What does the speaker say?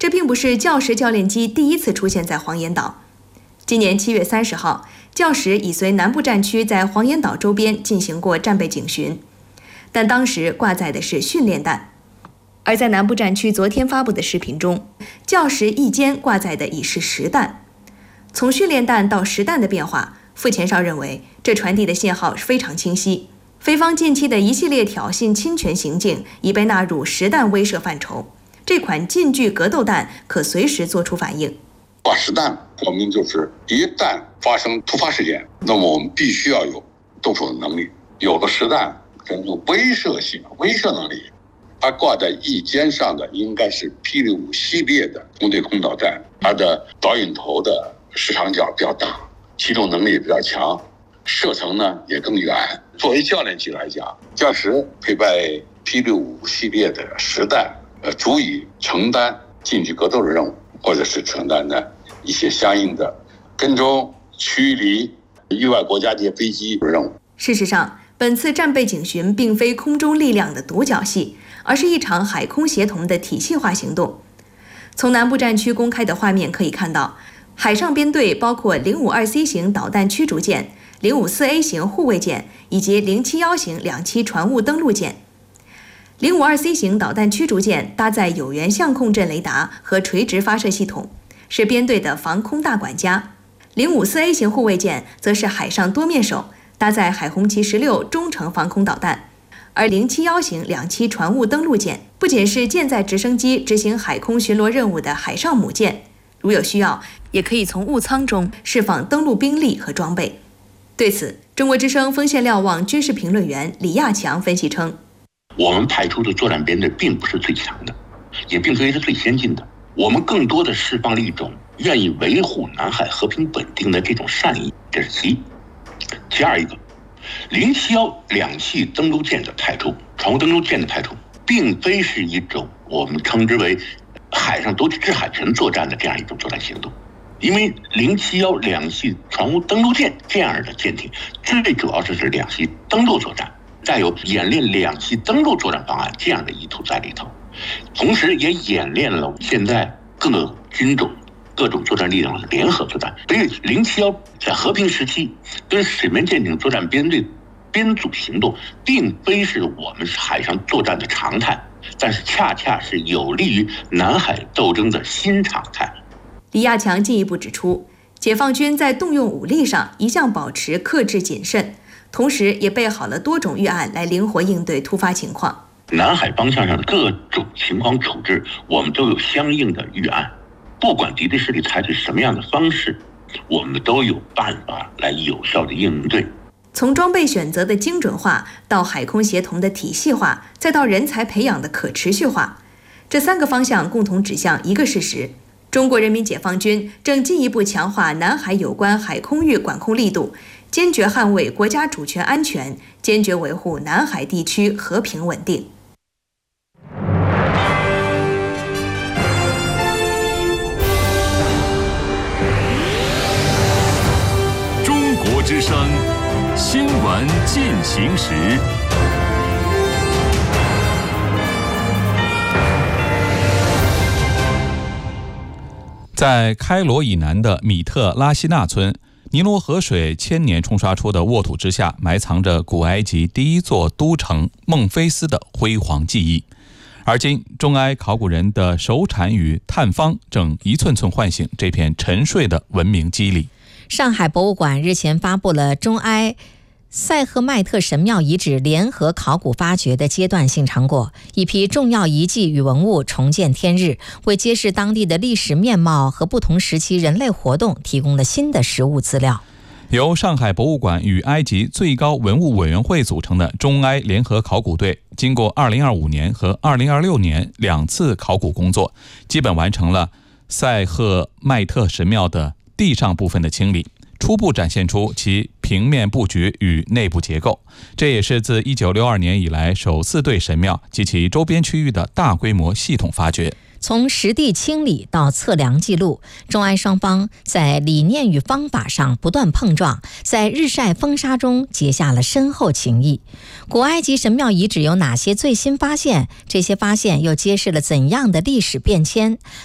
这并不是教石教练机第一次出现在黄岩岛。今年7月30号，教石已随南部战区在黄岩岛周边进行过战备警巡，但当时挂载的是训练弹。而在南部战区昨天发布的视频中，教石翼尖挂载的已是实弹。从训练弹到实弹的变化，傅前哨认为这传递的信号非常清晰。菲方近期的一系列挑衅侵权行径已被纳入实弹威慑范畴，这款近距格斗弹可随时做出反应。 挂实弹说明就是一旦发生突发事件，那么我们必须要有动手的能力。有了实弹，这种威慑性、威慑能力，它挂在翼尖上的应该是霹雳5系列的空对空导弹，它的导引头的视场角比较大，机动能力比较强，射程呢也更远。作为教练机来讲，教石配备霹雳5系列的实弹，足以承担近距格斗的任务，或者是承担的一些相应的跟踪、驱离域外国家级飞机的任务。 事实上，本次战备警巡并非空中力量的独角戏，而是一场海空协同的体系化行动。从南部战区公开的画面可以看到，海上编队包括052C 型导弹驱逐舰、054A 型护卫舰以及071型两栖船坞登陆舰。052C 型导弹驱逐舰搭载有源相控阵雷达和垂直发射系统，是编队的防空大管家。054A 型护卫舰则是海上多面手，搭载海红旗16中程防空导弹。而071型两栖船坞登陆舰不仅是舰载直升机执行海空巡逻任务的海上母舰，如有需要，也可以从物舱中释放登陆兵力和装备。对此，中国之声锋线瞭望军事评论员李亚强分析称， 我们派出的作战编队并不是最强的，也并非是最先进的，我们更多的释放了一种愿意维护南海和平稳定的这种善意，这是其一。其二一个，071两栖登陆舰的派出，船坞登陆舰的派出，并非是一种我们称之为海上夺取制海权作战的这样一种作战行动。因为071两栖船坞登陆舰这样的舰艇，最主要是两栖登陆作战，带有演练两栖登陆作战方案这样的意图在里头，同时也演练了现在各个军种、各种作战力量的联合作战。所以071在和平时期跟水面舰艇作战编队编组行动，并非是我们海上作战的常态，但是恰恰是有利于南海斗争的新常态。 李亚强进一步指出，解放军在动用武力上一向保持克制谨慎，同时也备好了多种预案来灵活应对突发情况。 南海方向上的各种情况处置，我们都有相应的预案，不管敌对势力采取什么样的方式，我们都有办法来有效的应对。 从装备选择的精准化，到海空协同的体系化，再到人才培养的可持续化，这3个方向共同指向一个事实：中国人民解放军正进一步强化南海有关海空域管控力度，坚决捍卫国家主权安全，坚决维护南海地区和平稳定。 中国之声新闻进行时。在开罗以南的米特拉西纳村，尼罗河水千年冲刷出的沃土之下，埋藏着古埃及第一座都城孟菲斯的辉煌记忆。而今，中埃考古人的手产与探方正一寸寸唤醒这片沉睡的文明肌理。 上海博物馆日前发布了中埃塞赫迈特神庙遗址联合考古发掘的阶段性成果，一批重要遗迹与文物重见天日，为揭示当地的历史面貌和不同时期人类活动提供了新的实物资料。 由上海博物馆与埃及最高文物委员会组成的中埃联合考古队，经过2025年和2026年2次考古工作，基本完成了塞赫迈特神庙的地上部分的清理，初步展现出其平面布局与内部结构。这也是自1962年以来首次对神庙及其周边区域的大规模系统发掘。 从实地清理到测量记录，中埃双方在理念与方法上不断碰撞，在日晒风沙中结下了深厚情谊。古埃及神庙遗址有哪些最新发现？这些发现又揭示了怎样的历史变迁？